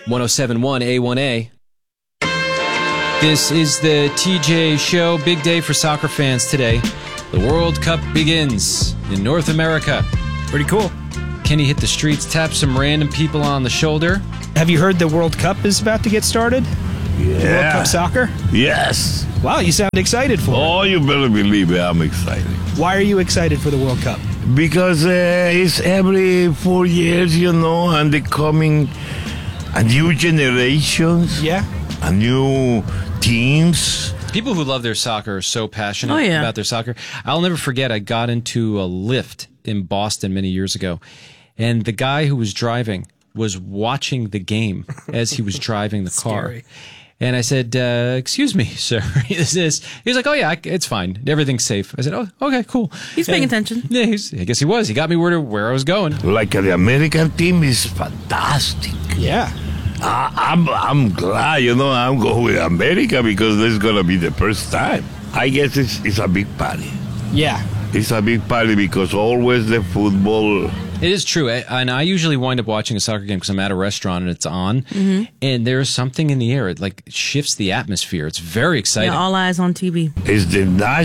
1071 A1A. This is the TJ Show. Big day for soccer fans today. The World Cup begins in North America. Pretty cool. Kenny hit the streets, tap some random people on the shoulder. Have you heard the World Cup is about to get started? Yeah. World Cup soccer? Yes. Wow, you sound excited for it. Oh, you better believe it. I'm excited. Why are you excited for the World Cup? Because it's every 4 years, and they're coming a new generations, Yeah? a new teams. People who love their soccer are so passionate Oh, yeah. about their soccer. I'll never forget, I got into a lift in Boston many years ago, and the guy who was driving was watching the game as he was driving the car. Scary. And I said, excuse me, sir, is this? He was like, oh, yeah, it's fine. Everything's safe. I said, oh, okay, cool. He's paying And- attention. Yeah, I guess he was. He got me where I was going. Like the American team is fantastic. Yeah. I'm glad, I'm going with America because this is going to be the first time. I guess it's a big party. Yeah. It's a big party because always the football. It is true. And I usually wind up watching a soccer game because I'm at a restaurant and it's on. And there's something in the air. It shifts the atmosphere. It's very exciting. Yeah, all eyes on TV. It's the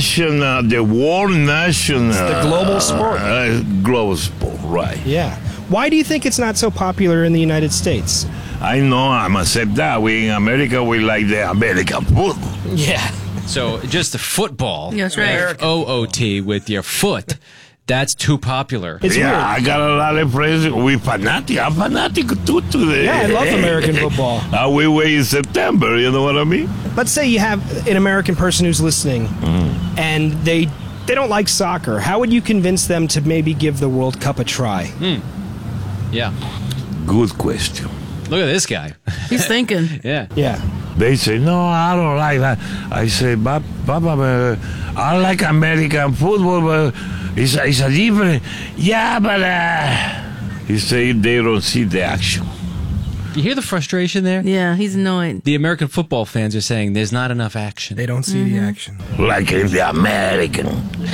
world national. It's the global sport. Global sport, right. Yeah. Why do you think it's not so popular in the United States? I know, I'm accept that. We in America, we like the American football. Yeah. So just the football. That's right. OOT with your foot. That's too popular. It's weird. I got a lot of friends. We fanatic. I'm fanatic too today. Yeah, I love American football. We wait in September, you know what I mean? Let's say you have an American person who's listening and they don't like soccer. How would you convince them to maybe give the World Cup a try? Yeah. Good question. Look at this guy. He's thinking. Yeah. Yeah. They say, no, I don't like that. I say, Papa, I like American football, but it's a different. Yeah, but he say they don't see the action. You hear the frustration there? Yeah, he's annoyed. The American football fans are saying there's not enough action. They don't see the action. Like in the American.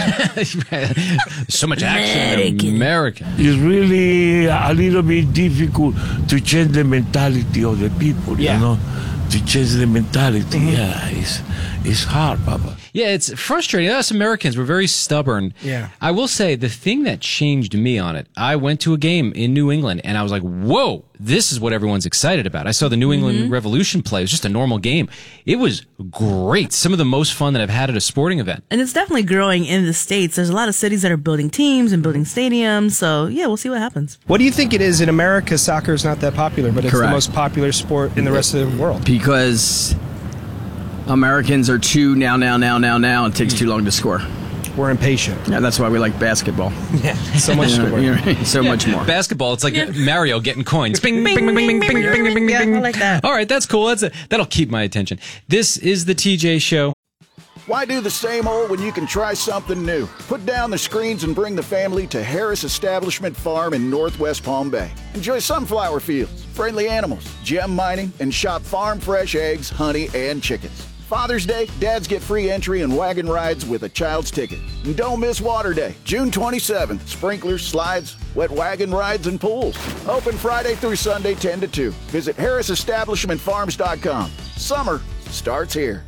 So much action in America. It's really a little bit difficult to change the mentality of the people, Yeah. To change the mentality, yeah, it's hard, Papa. Yeah, it's frustrating. Us Americans, we're very stubborn. Yeah. I will say the thing that changed me on it, I went to a game in New England and I was like, whoa, this is what everyone's excited about. I saw the New England Revolution play. It was just a normal game. It was great. Some of the most fun that I've had at a sporting event. And it's definitely growing in the States. There's a lot of cities that are building teams and building stadiums. So, yeah, we'll see what happens. What do you think it is in America? Soccer is not that popular, but it's Correct. the most popular sport in the rest of the world. Because Americans are too now. It takes too long to score. We're impatient. Yeah, that's why we like basketball. Yeah. So much scoring. So much more. Basketball, it's like Mario getting coins. Bing, bing, bing, bing, bing, bing, bing, bing, Yeah, bing. I like that. All right, that's cool. That'll keep my attention. This is the TJ Show. Why do the same old when you can try something new? Put down the screens and bring the family to Harris Establishment Farm in Northwest Palm Bay. Enjoy sunflower fields, friendly animals, gem mining, and shop farm fresh eggs, honey, and chickens. Father's Day, dads get free entry and wagon rides with a child's ticket. And don't miss Water Day, June 27th. Sprinklers, slides, wet wagon rides, and pools. Open Friday through Sunday, 10 to 2. Visit harrisestablishmentfarms.com. Summer starts here.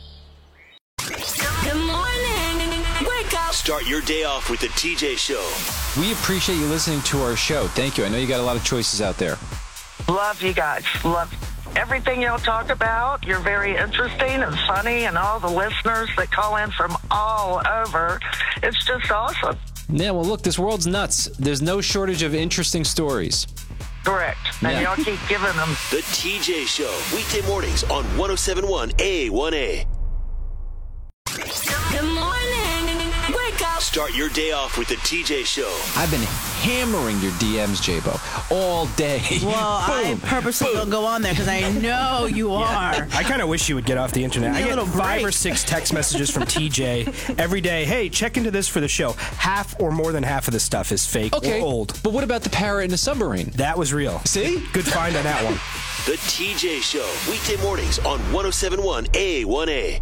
Good morning. Wake up. Start your day off with the TJ Show. We appreciate you listening to our show. Thank you. I know you got a lot of choices out there. Love you guys. Love everything y'all talk about. You're very interesting and funny, and all the listeners that call in from all over. It's just awesome. Yeah, well, look, this world's nuts. There's no shortage of interesting stories. Correct. And y'all keep giving them. The TJ Show. Weekday mornings on 1071 A1A. Good morning. Wake up. Start your day off with the TJ Show. I've been hammering your DMs, J-Bo, all day. Well, I purposely don't go on there because I know you are. I kind of wish you would get off the internet. I Give me a get little 5 or break. 6 text messages from TJ every day. Hey, check into this for the show. Half or more than half of the stuff is fake or old. But what about the parrot in a submarine? That was real. See? Good find on that one. The TJ Show. Weekday mornings on 1071 A1A.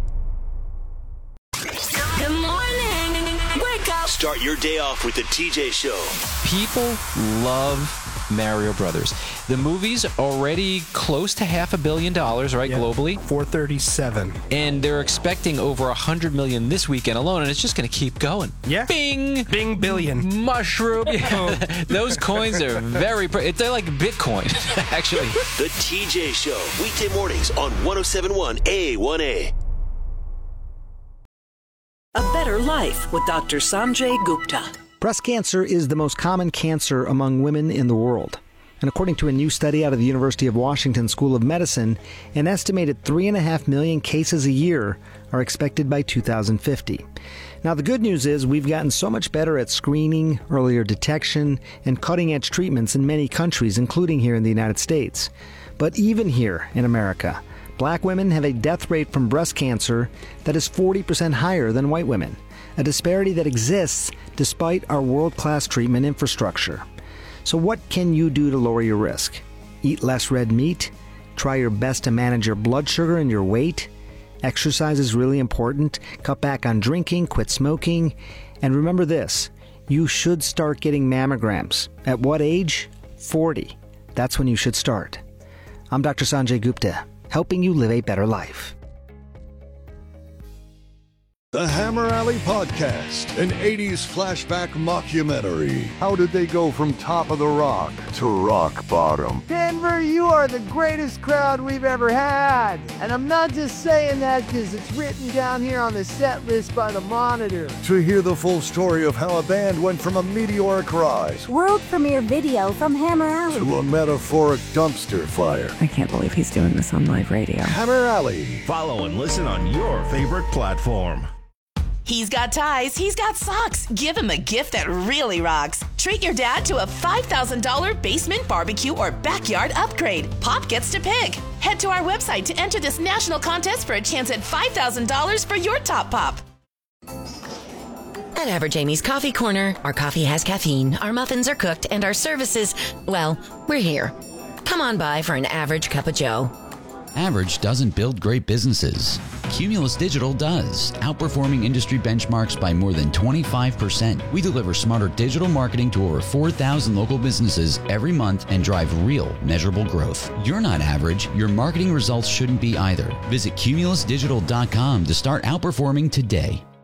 Good morning. Wake up. Start your day off with the TJ Show. People love Mario Brothers. The movie's already close to $500 million, right, globally? 437. And they're expecting over 100 million this weekend alone, and it's just going to keep going. Yeah. Bing! Bing billion. Mushroom. Yeah. Those coins are they're like Bitcoin, actually. The TJ Show, weekday mornings on 107.1 A1A. A Better Life with Dr. Sanjay Gupta. Breast cancer is the most common cancer among women in the world. And according to a new study out of the University of Washington School of Medicine, an estimated 3.5 million cases a year are expected by 2050. Now, the good news is we've gotten so much better at screening, earlier detection, and cutting-edge treatments in many countries, including here in the United States. But even here in America, Black women have a death rate from breast cancer that is 40% higher than white women, a disparity that exists despite our world-class treatment infrastructure. So what can you do to lower your risk? Eat less red meat? Try your best to manage your blood sugar and your weight? Exercise is really important. Cut back on drinking, quit smoking. And remember this, you should start getting mammograms. At what age? 40. That's when you should start. I'm Dr. Sanjay Gupta, helping you live a better life. The Hammer Alley Podcast, an 80s flashback mockumentary. How did they go from top of the rock to rock bottom? Denver, you are the greatest crowd we've ever had. And I'm not just saying that because it's written down here on the set list by the Monitor. To hear the full story of how a band went from a meteoric rise, world premiere video from Hammer Alley, to a metaphoric dumpster fire. I can't believe he's doing this on live radio. Hammer Alley. Follow and listen on your favorite platform. He's got ties, he's got socks. Give him a gift that really rocks. Treat your dad to a $5,000 basement barbecue or backyard upgrade. Pop gets to pick. Head to our website to enter this national contest for a chance at $5,000 for your top pop. At Average Amy's Coffee Corner, our coffee has caffeine, our muffins are cooked, and our services, well, we're here. Come on by for an average cup of joe. Average doesn't build great businesses. Cumulus Digital does, outperforming industry benchmarks by more than 25%. We deliver smarter digital marketing to over 4,000 local businesses every month and drive real, measurable growth. You're not average. Your marketing results shouldn't be either. Visit cumulusdigital.com to start outperforming today.